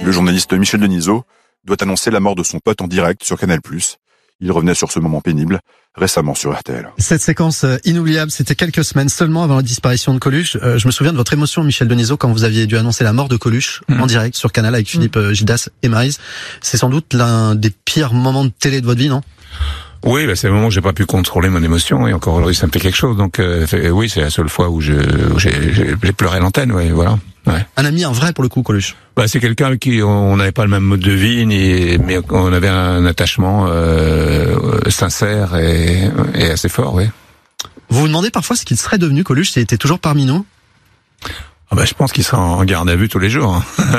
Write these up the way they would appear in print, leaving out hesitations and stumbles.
Le journaliste Michel Denisot doit annoncer la mort de son pote en direct sur Canal+. Il revenait sur ce moment pénible récemment sur RTL. Cette séquence inoubliable, c'était quelques semaines seulement avant la disparition de Coluche. Je me souviens de votre émotion, Michel Denisot, quand vous aviez dû annoncer la mort de Coluche en direct sur Canal avec Philippe Gildas et Maryse. C'est sans doute l'un des pires moments de télé de votre vie, non ? Oui, c'est le moment où j'ai pas pu contrôler mon émotion et encore aujourd'hui ça me fait quelque chose. Donc oui, c'est la seule fois où j'ai pleuré à l'antenne. Ouais, voilà. Ouais. Un ami, un vrai pour le coup, Coluche. C'est quelqu'un avec qui on n'avait pas le même mode de vie, mais on avait un attachement sincère et assez fort. Oui. Vous vous demandez parfois ce qu'il serait devenu, Coluche, s'il était toujours parmi nous ? Je pense qu'il serait en garde à vue tous les jours.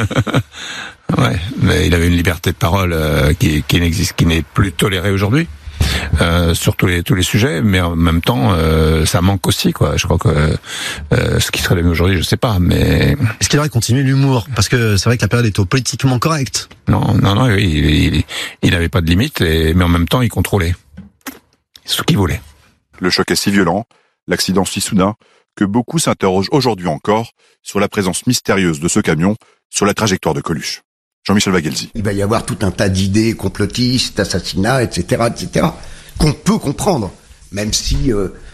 Ouais, mais il avait une liberté de parole qui n'est plus tolérée aujourd'hui. Sur tous les sujets, mais en même temps ça manque aussi, quoi. Je crois que ce qui serait devenu aujourd'hui, je sais pas, mais est-ce qu'il aurait continué l'humour ? Parce que c'est vrai que la période était politiquement correcte. Non, il avait pas de limite, mais en même temps il contrôlait ce qu'il voulait. Le choc est si violent, l'accident si soudain, que beaucoup s'interrogent aujourd'hui encore sur la présence mystérieuse de ce camion sur la trajectoire de Coluche. Jean-Michel Vaguelzi. Il va y avoir tout un tas d'idées complotistes, assassinats, etc., qu'on peut comprendre. Même si,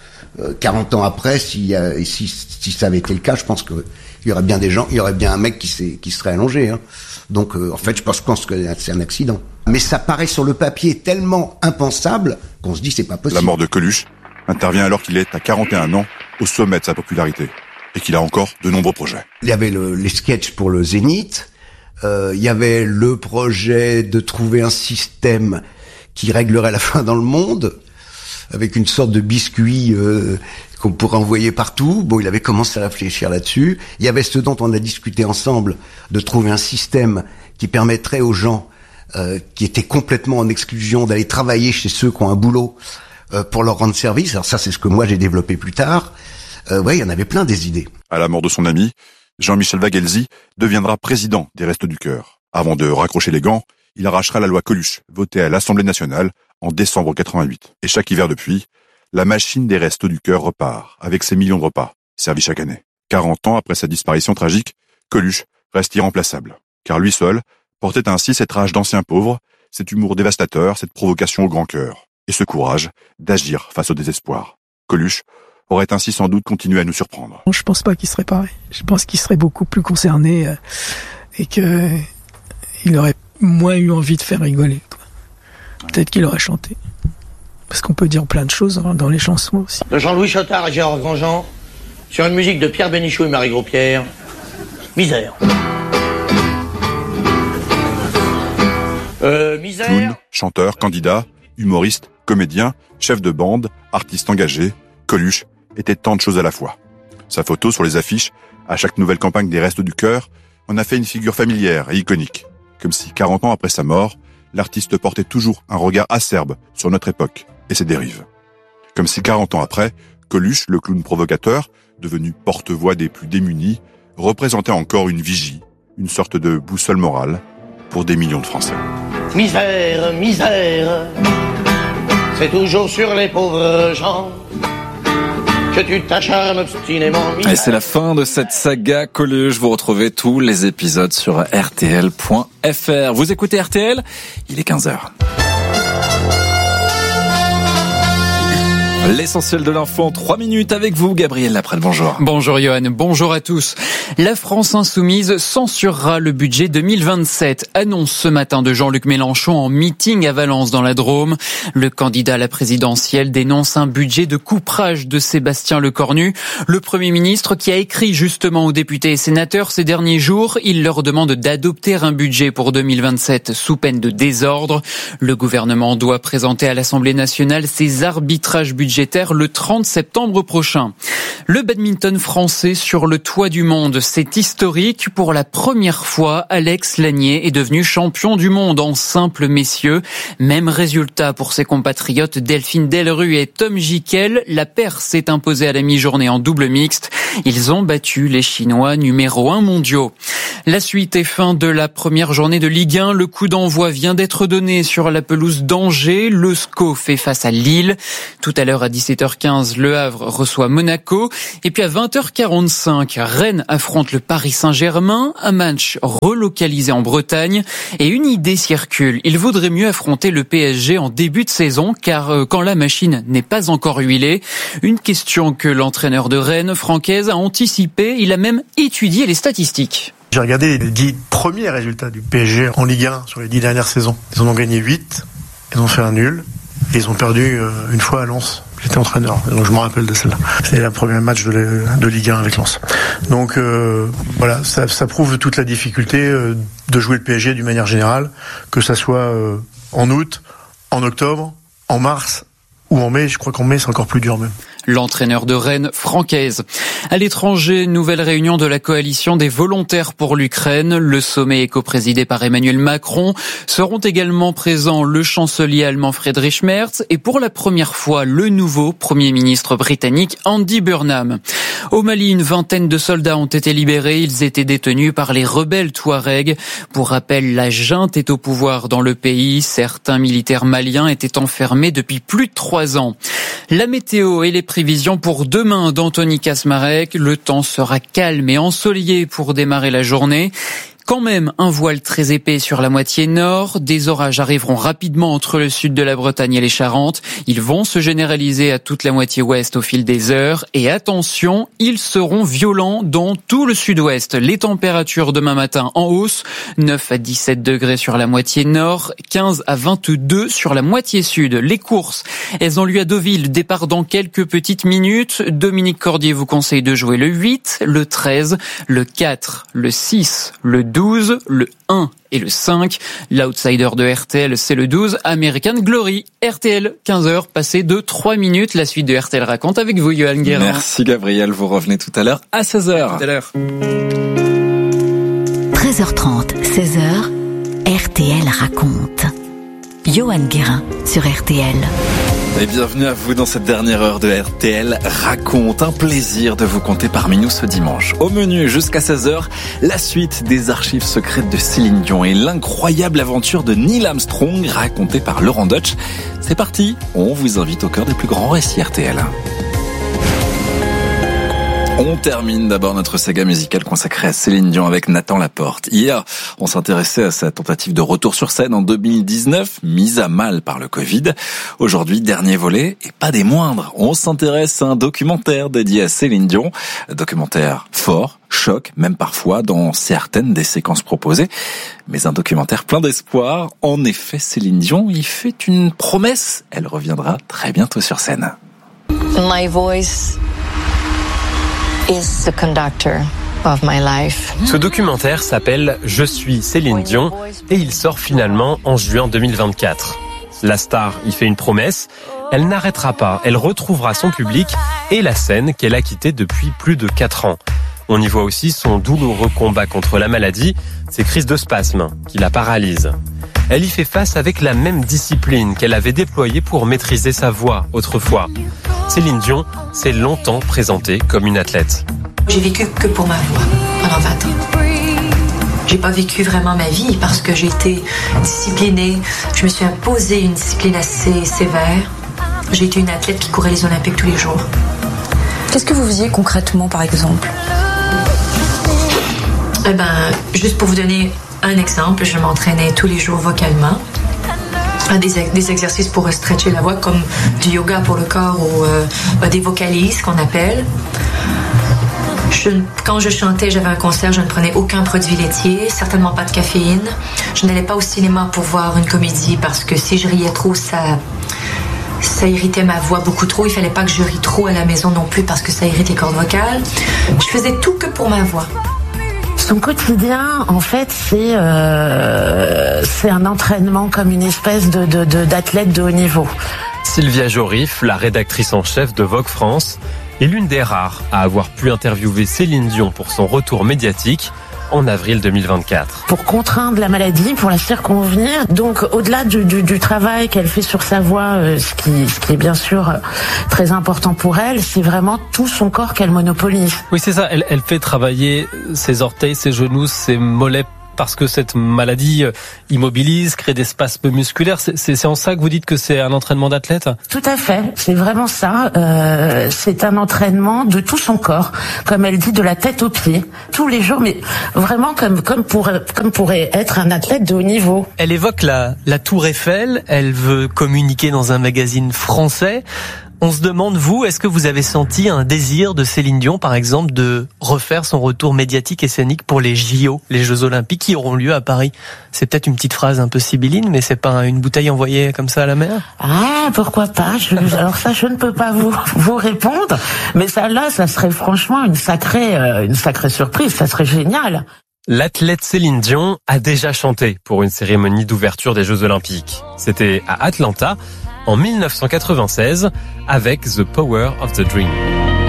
40 ans après, si ça avait été le cas, je pense qu'il y aurait bien des gens, il y aurait bien un mec qui serait allongé, hein. Donc, en fait, je pense que c'est un accident. Mais ça paraît sur le papier tellement impensable qu'on se dit c'est pas possible. La mort de Coluche intervient alors qu'il est à 41 ans, au sommet de sa popularité, et qu'il a encore de nombreux projets. Il y avait les sketchs pour le Zénith. Il y avait le projet de trouver un système qui réglerait la faim dans le monde, avec une sorte de biscuit qu'on pourrait envoyer partout. Bon, il avait commencé à réfléchir là-dessus. Il y avait ce dont on a discuté ensemble, de trouver un système qui permettrait aux gens qui étaient complètement en exclusion d'aller travailler chez ceux qui ont un boulot pour leur rendre service. Alors ça, c'est ce que moi j'ai développé plus tard. Il y en avait plein des idées. À la mort de son ami, Jean-Michel Vaguelzi deviendra président des Restos du Cœur. Avant de raccrocher les gants, il arrachera la loi Coluche, votée à l'Assemblée nationale en décembre 88. Et chaque hiver depuis, la machine des Restos du Cœur repart, avec ses millions de repas, servis chaque année. 40 ans après sa disparition tragique, Coluche reste irremplaçable. Car lui seul portait ainsi cette rage d'ancien pauvre, cet humour dévastateur, cette provocation au grand cœur, et ce courage d'agir face au désespoir. Coluche aurait ainsi sans doute continué à nous surprendre. Je pense pas qu'il serait pareil. Je pense qu'il serait beaucoup plus concerné et que il aurait moins eu envie de faire rigoler, quoi. Peut-être qu'il aurait chanté. Parce qu'on peut dire plein de choses dans les chansons aussi. De Jean-Louis Chotard et Gérard Grandjean, sur une musique de Pierre Bénichou et Marie Gros-Pierre, Misère. Misère. Clown, chanteur, candidat, humoriste, comédien, chef de bande, artiste engagé, Coluche était tant de choses à la fois. Sa photo sur les affiches, à chaque nouvelle campagne des Restos du Cœur, en a fait une figure familière et iconique. Comme si 40 ans après sa mort, l'artiste portait toujours un regard acerbe sur notre époque et ses dérives. Comme si 40 ans après, Coluche, le clown provocateur, devenu porte-voix des plus démunis, représentait encore une vigie, une sorte de boussole morale pour des millions de Français. Misère, misère, c'est toujours sur les pauvres gens que tu t'acharnes obstinément. Et c'est la fin de cette saga Coluche. Vous retrouvez tous les épisodes sur rtl.fr. Vous écoutez RTL, il est 15h. L'essentiel de l'info en 3 minutes avec vous, Gabriel Laprelle. Bonjour. Bonjour Johan, bonjour à tous. La France insoumise censurera le budget 2027. Annonce ce matin de Jean-Luc Mélenchon en meeting à Valence dans la Drôme. Le candidat à la présidentielle dénonce un budget de couperage de Sébastien Lecornu. Le Premier ministre qui a écrit justement aux députés et sénateurs ces derniers jours, il leur demande d'adopter un budget pour 2027 sous peine de désordre. Le gouvernement doit présenter à l'Assemblée nationale ses arbitrages budgétaires le 30 septembre prochain. Le badminton français sur le toit du monde, c'est historique. Pour la première fois, Alex Lanier est devenu champion du monde en simple messieurs. Même résultat pour ses compatriotes Delphine Delru et Tom Jikel. La paire s'est imposée à la mi-journée en double mixte. Ils ont battu les Chinois numéro 1 mondiaux. La suite et fin de la première journée de Ligue 1. Le coup d'envoi vient d'être donné sur la pelouse d'Angers. Le SCO fait face à Lille. Tout à l'heure, à 17h15, Le Havre reçoit Monaco. Et puis à 20h45, Rennes affronte le Paris Saint-Germain, un match relocalisé en Bretagne. Et une idée circule, il vaudrait mieux affronter le PSG en début de saison, car quand la machine n'est pas encore huilée. Une question que l'entraîneur de Rennes, Francaise, a anticipée. Il a même étudié les statistiques. J'ai regardé les 10 premiers résultats du PSG en Ligue 1 sur les 10 dernières saisons. Ils en ont gagné 8, ils ont fait un nul, et ils ont perdu une fois à Lens. J'étais entraîneur, donc je me rappelle de celle-là. C'était le premier match de Ligue 1 avec Lens. Donc voilà, ça prouve toute la difficulté de jouer le PSG d'une manière générale, que ça soit en août, en octobre, en mars ou en mai. Je crois qu'en mai, c'est encore plus dur même. L'entraîneur de Rennes, Francaise. À l'étranger, nouvelle réunion de la coalition des volontaires pour l'Ukraine. Le sommet est coprésidé par Emmanuel Macron. Seront également présents le chancelier allemand Friedrich Merz et pour la première fois, le nouveau Premier ministre britannique Andy Burnham. Au Mali, une vingtaine de soldats ont été libérés. Ils étaient détenus par les rebelles Touaregs. Pour rappel, la junte est au pouvoir dans le pays. Certains militaires maliens étaient enfermés depuis plus de 3 ans. La météo et les prévisions pour demain d'Anthony Kasmarek. Le temps sera calme et ensoleillé pour démarrer la journée. Quand même un voile très épais sur la moitié nord. Des orages arriveront rapidement entre le sud de la Bretagne et les Charentes. Ils vont se généraliser à toute la moitié ouest au fil des heures. Et attention, ils seront violents dans tout le sud-ouest. Les températures demain matin en hausse. 9 à 17 degrés sur la moitié nord. 15 à 22 sur la moitié sud. Les courses, elles ont lieu à Deauville. Départ dans quelques petites minutes. Dominique Cordier vous conseille de jouer le 8, le 13, le 4, le 6, le 12, le 1 et le 5. L'outsider de RTL, c'est le 12, American Glory. RTL, 15h, passé de 3 minutes. La suite de RTL raconte avec vous, Johan Guérin. Merci Gabriel, vous revenez tout à l'heure à 16h. Tout à l'heure. 13h30, 16h, RTL raconte. Johan Guérin sur RTL. Et bienvenue à vous dans cette dernière heure de RTL Raconte. Un plaisir de vous compter parmi nous ce dimanche. Au menu, jusqu'à 16h, la suite des archives secrètes de Céline Dion et l'incroyable aventure de Neil Armstrong racontée par Laurent Deutsch. C'est parti, on vous invite au cœur des plus grands récits RTL. On termine d'abord notre saga musicale consacrée à Céline Dion avec Nathan Laporte. Hier, on s'intéressait à sa tentative de retour sur scène en 2019, mise à mal par le Covid. Aujourd'hui, dernier volet, et pas des moindres. On s'intéresse à un documentaire dédié à Céline Dion. Documentaire fort, choc, même parfois dans certaines des séquences proposées. Mais un documentaire plein d'espoir. En effet, Céline Dion y fait une promesse. Elle reviendra très bientôt sur scène. My voice is the conductor of my life. Ce documentaire s'appelle « Je suis Céline Dion » et il sort finalement en juin 2024. La star y fait une promesse, elle n'arrêtera pas, elle retrouvera son public et la scène qu'elle a quittée depuis plus de 4 ans. On y voit aussi son douloureux combat contre la maladie, ses crises de spasme qui la paralysent. Elle y fait face avec la même discipline qu'elle avait déployée pour maîtriser sa voix autrefois. Céline Dion s'est longtemps présentée comme une athlète. J'ai vécu que pour ma voix pendant 20 ans. J'ai pas vécu vraiment ma vie parce que j'ai été disciplinée. Je me suis imposée une discipline assez sévère. J'ai été une athlète qui courait les Olympiques tous les jours. Qu'est-ce que vous faisiez concrètement, par exemple? Juste pour vous donner un exemple, je m'entraînais tous les jours vocalement. Des exercices pour stretcher la voix, comme du yoga pour le corps ou des vocalises qu'on appelle. Quand je chantais, j'avais un concert, je ne prenais aucun produit laitier, certainement pas de caféine. Je n'allais pas au cinéma pour voir une comédie parce que si je riais trop, ça irritait ma voix beaucoup trop. Il fallait pas que je rie trop à la maison non plus parce que ça irrite les cordes vocales. Je faisais tout que pour ma voix. Son quotidien, en fait, c'est un entraînement comme une espèce d'athlète de haut niveau. Sylvia Jorif, la rédactrice en chef de Vogue France, est l'une des rares à avoir pu interviewer Céline Dion pour son retour médiatique en avril 2024. Pour contraindre la maladie, pour la circonvenir, donc au-delà du travail qu'elle fait sur sa voix, ce qui est bien sûr très important pour elle, c'est vraiment tout son corps qu'elle monopolise. Oui, c'est ça, elle fait travailler ses orteils, ses genoux, ses mollets parce que cette maladie immobilise, crée des spasmes musculaires. C'est en ça que vous dites que c'est un entraînement d'athlète ? Tout à fait, c'est vraiment ça. C'est un entraînement de tout son corps, comme elle dit, de la tête aux pieds, tous les jours, mais vraiment comme pourrait être un athlète de haut niveau. Elle évoque la Tour Eiffel, elle veut communiquer dans un magazine français. On se demande, vous, est-ce que vous avez senti un désir de Céline Dion, par exemple, de refaire son retour médiatique et scénique pour les JO, les Jeux Olympiques qui auront lieu à Paris ? C'est peut-être une petite phrase un peu sibylline, mais c'est pas une bouteille envoyée comme ça à la mer ? Ah, pourquoi pas ? Alors ça, je ne peux pas vous répondre, mais ça serait franchement une sacrée surprise, ça serait génial. L'athlète Céline Dion a déjà chanté pour une cérémonie d'ouverture des Jeux Olympiques. C'était à Atlanta, en 1996, avec The Power of the Dream.